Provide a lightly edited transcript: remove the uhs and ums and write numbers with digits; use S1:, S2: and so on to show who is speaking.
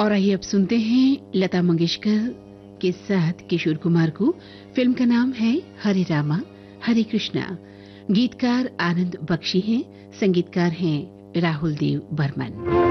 S1: और आइए अब सुनते हैं लता मंगेशकर के साथ किशोर कुमार को। फिल्म का नाम है हरे रामा हरे कृष्णा। गीतकार आनंद बख्शी हैं, संगीतकार हैं राहुल देव बर्मन।